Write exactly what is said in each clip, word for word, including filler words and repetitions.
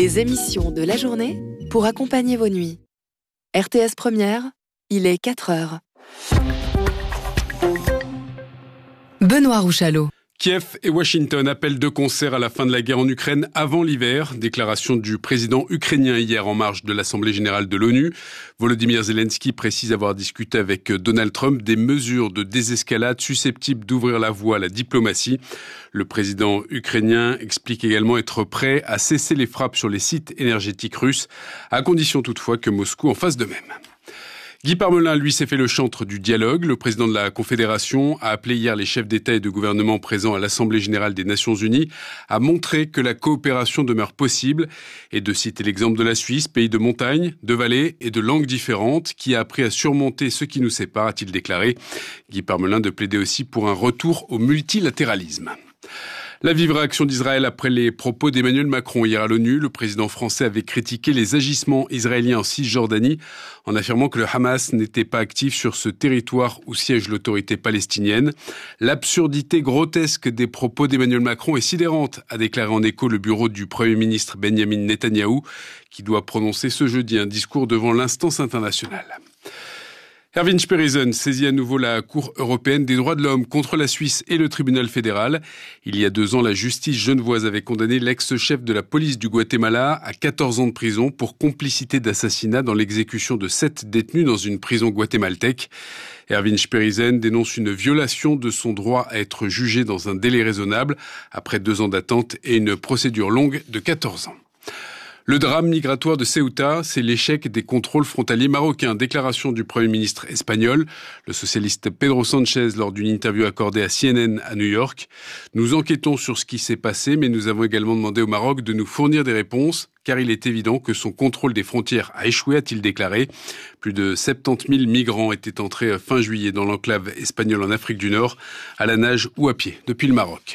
Les émissions de la journée pour accompagner vos nuits. R T S Première, il est quatre heures. Benoît Rouchalot. Kiev et Washington appellent de concert à la fin de la guerre en Ukraine avant l'hiver. Déclaration du président ukrainien hier en marge de l'Assemblée générale de l'ONU. Volodymyr Zelensky précise avoir discuté avec Donald Trump des mesures de désescalade susceptibles d'ouvrir la voie à la diplomatie. Le président ukrainien explique également être prêt à cesser les frappes sur les sites énergétiques russes, à condition toutefois que Moscou en fasse de même. Guy Parmelin, lui, s'est fait le chantre du dialogue. Le président de la Confédération a appelé hier les chefs d'État et de gouvernement présents à l'Assemblée générale des Nations unies à montrer que la coopération demeure possible et de citer l'exemple de la Suisse, pays de montagne, de vallées et de langues différentes, qui a appris à surmonter ce qui nous sépare, a-t-il déclaré. Guy Parmelin de plaider aussi pour un retour au multilatéralisme. La vive réaction d'Israël après les propos d'Emmanuel Macron hier à l'ONU. Le président français avait critiqué les agissements israéliens en Cisjordanie en affirmant que le Hamas n'était pas actif sur ce territoire où siège l'autorité palestinienne. L'absurdité grotesque des propos d'Emmanuel Macron est sidérante, a déclaré en écho le bureau du Premier ministre Benjamin Netanyahou, qui doit prononcer ce jeudi un discours devant l'instance internationale. Erwin Sperisen saisit à nouveau la Cour européenne des droits de l'homme contre la Suisse et le tribunal fédéral. Il y a deux ans, la justice genevoise avait condamné l'ex-chef de la police du Guatemala à quatorze ans de prison pour complicité d'assassinat dans l'exécution de sept détenus dans une prison guatémaltèque. Erwin Sperisen dénonce une violation de son droit à être jugé dans un délai raisonnable après deux ans d'attente et une procédure longue de quatorze ans. Le drame migratoire de Ceuta, c'est l'échec des contrôles frontaliers marocains. Déclaration du Premier ministre espagnol, le socialiste Pedro Sanchez, lors d'une interview accordée à C N N à New York. Nous enquêtons sur ce qui s'est passé, mais nous avons également demandé au Maroc de nous fournir des réponses, car il est évident que son contrôle des frontières a échoué, a-t-il déclaré. Plus de soixante-dix mille migrants étaient entrés fin juillet dans l'enclave espagnole en Afrique du Nord, à la nage ou à pied, depuis le Maroc.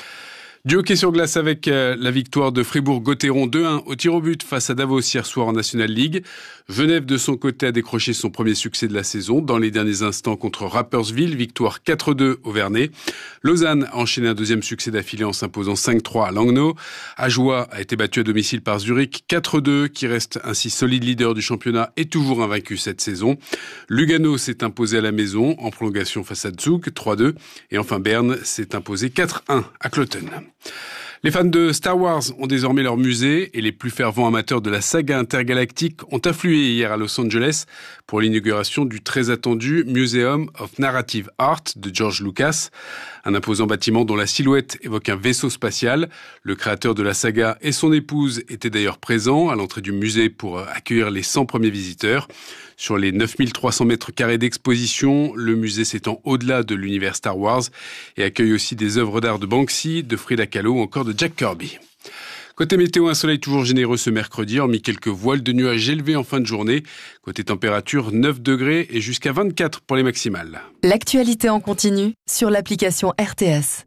Du hockey sur glace avec la victoire de Fribourg-Gotteron deux un au tir au but face à Davos hier soir en National League. Genève, de son côté, a décroché son premier succès de la saison dans les derniers instants contre Rapperswil, victoire quatre deux au Vernet. Lausanne a enchaîné un deuxième succès d'affilée en s'imposant cinq trois à Langnau. Ajoie a été battu à domicile par Zurich quatre deux, qui reste ainsi solide leader du championnat et toujours invaincu cette saison. Lugano s'est imposé à la maison en prolongation face à Zug trois deux. Et enfin Berne s'est imposé quatre un à Cloten. Les fans de Star Wars ont désormais leur musée et les plus fervents amateurs de la saga intergalactique ont afflué hier à Los Angeles pour l'inauguration du très attendu Museum of Narrative Art de George Lucas. Un imposant bâtiment dont la silhouette évoque un vaisseau spatial. Le créateur de la saga et son épouse étaient d'ailleurs présents à l'entrée du musée pour accueillir les cent premiers visiteurs. Sur les neuf mille trois cents mètres carrés d'exposition, le musée s'étend au-delà de l'univers Star Wars et accueille aussi des œuvres d'art de Banksy, de Frida Kahlo ou encore de Jack Kirby. Côté météo, un soleil toujours généreux ce mercredi, hormis quelques voiles de nuages élevés en fin de journée. Côté température, neuf degrés et jusqu'à vingt-quatre pour les maximales. L'actualité en continu sur l'application R T S.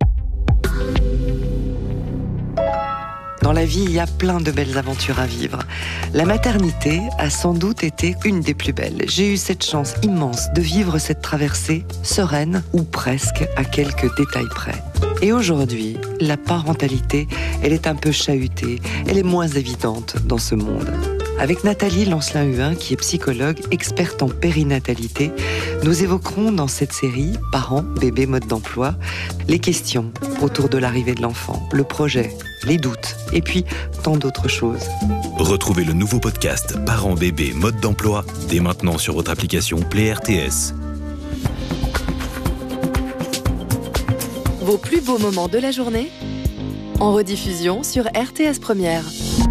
Dans la vie, il y a plein de belles aventures à vivre. La maternité a sans doute été une des plus belles. J'ai eu cette chance immense de vivre cette traversée sereine, ou presque, à quelques détails près. Et aujourd'hui, la parentalité, elle est un peu chahutée, elle est moins évidente dans ce monde. Avec Nathalie Lancelin-Huin, qui est psychologue, experte en périnatalité, nous évoquerons dans cette série « Parents, bébés, mode d'emploi » les questions autour de l'arrivée de l'enfant, le projet, les doutes, et puis tant d'autres choses. Retrouvez le nouveau podcast « Parents, bébés, mode d'emploi » dès maintenant sur votre application Play R T S. Vos plus beaux moments de la journée en rediffusion sur R T S Première.